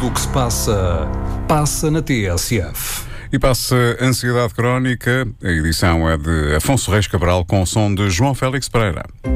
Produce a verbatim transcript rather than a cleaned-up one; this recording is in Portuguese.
Tudo o que se passa, passa na T S F. E passa Ansiedade Crónica. A edição é de Afonso Reis Cabral com o som de João Félix Pereira.